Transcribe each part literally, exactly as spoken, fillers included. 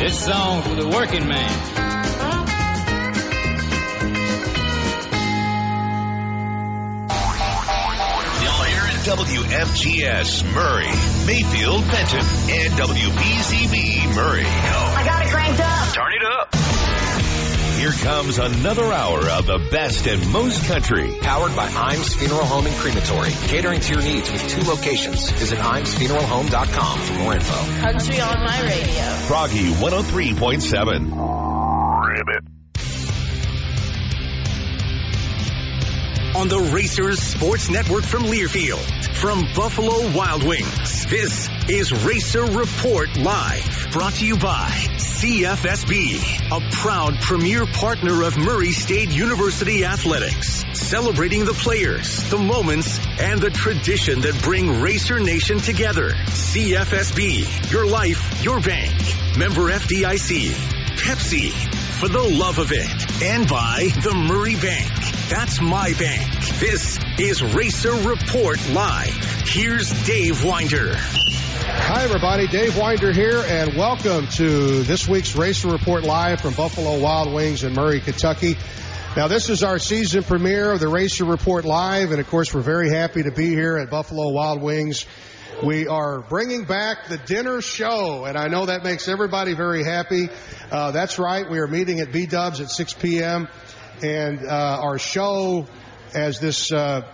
This song for the working man. W F G S Murray, Mayfield, Benton, and W B Z B Murray. I got it cranked up. Turn it up. Here comes another hour of the best and most country. Powered by Imes Funeral Home and Crematory. Catering to your needs with two locations. Visit imes funeral home dot com for more info. Country on my radio. Froggy one oh three point seven. Ribbit. On the Racers Sports Network from Learfield, from Buffalo Wild Wings, this is Racer Report Live, brought to you by C F S B, a proud premier partner of Murray State University Athletics, celebrating the players, the moments, and the tradition that bring Racer Nation together. C F S B, your life, your bank. Member F D I C. Pepsi, for the love of it. And by the Murray Bank. That's my bank. This is Racer Report Live. Here's Dave Winder. Hi, everybody. Dave Winder here, and welcome to this week's Racer Report Live from Buffalo Wild Wings in Murray, Kentucky. Now, this is our season premiere of the Racer Report Live, and, of course, we're very happy to be here at Buffalo Wild Wings. We are bringing back the dinner show, and I know that makes everybody very happy. Uh, that's right. We are meeting at B-Dubs at six p.m., and uh, our show, as this uh,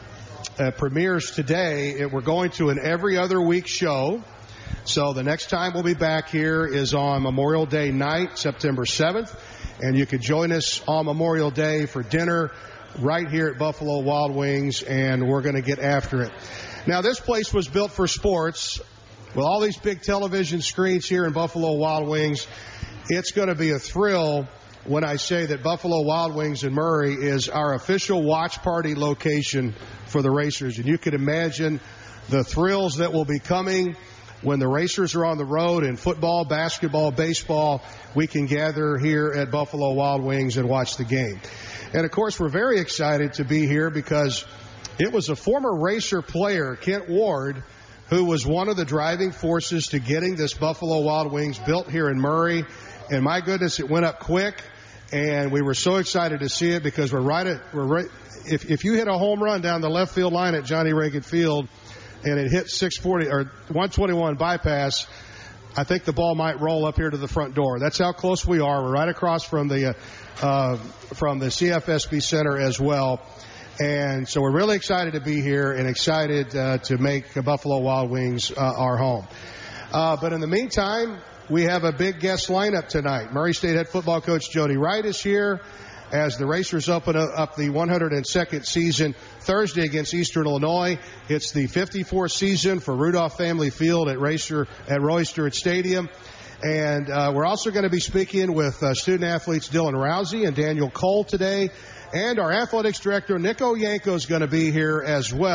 uh, premieres today, it, we're going to an every other week show. So the next time we'll be back here is on Memorial Day night, September seventh, and you can join us on Memorial Day for dinner right here at Buffalo Wild Wings, and we're going to get after it. Now, this place was built for sports. With all these big television screens here in Buffalo Wild Wings, it's going to be a thrill when I say that Buffalo Wild Wings in Murray is our official watch party location for the Racers. And you can imagine the thrills that will be coming when the Racers are on the road in football, basketball, baseball. We can gather here at Buffalo Wild Wings and watch the game. And, of course, we're very excited to be here because it was a former Racer player, Kent Ward, who was one of the driving forces to getting this Buffalo Wild Wings built here in Murray. And my goodness, it went up quick, and we were so excited to see it because we're right at we're right. If if you hit a home run down the left field line at Johnny Reagan Field, and it hit six forty or one twenty-one bypass, I think the ball might roll up here to the front door. That's how close we are. We're right across from the uh, uh, from the C F S B Center as well. And so we're really excited to be here and excited uh, to make Buffalo Wild Wings uh, our home. Uh, but in the meantime, we have a big guest lineup tonight. Murray State head football coach Jody Wright is here as the Racers open up the one hundred second season Thursday against Eastern Illinois. It's the fifty-fourth season for Rudolph Family Field at Racer at Roy Stewart Stadium. And uh, we're also going to be speaking with uh, student athletes Dylan Rousey and Daniel Cole today. And our athletics director, Nico Yanko, is going to be here as well.